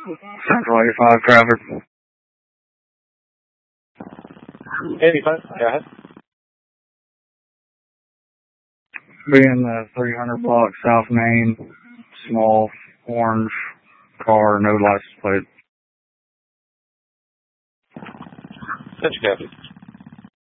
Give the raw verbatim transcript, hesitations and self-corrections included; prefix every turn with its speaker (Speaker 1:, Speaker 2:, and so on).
Speaker 1: Central eighty-five traffic.
Speaker 2: eighty-five, go ahead.
Speaker 1: Being the three hundred block South Main, small orange car, no license plate.
Speaker 2: Such a copy.